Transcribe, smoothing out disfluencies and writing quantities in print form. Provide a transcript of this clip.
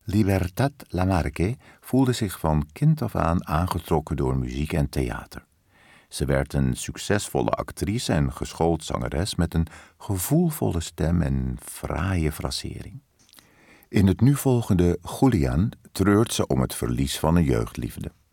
Libertad Lamarque voelde zich van kind af aan aangetrokken door muziek en theater. Ze werd een succesvolle actrice en geschoold zangeres met een gevoelvolle stem en fraaie frasering. In het nu volgende Julián treurt ze om het verlies van een jeugdliefde.